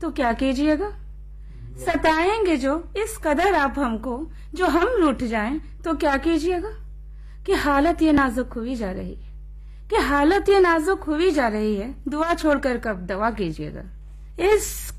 तो क्या कीजिएगा? सताएंगे जो इस कदर आप हमको, जो हम रूठ जाएं तो क्या कीजिएगा? कि हालत ये नाजुक हुई जा रही है, कि हालत ये नाजुक हुई जा रही है, दुआ छोड़कर कब दवा कीजिएगा। इस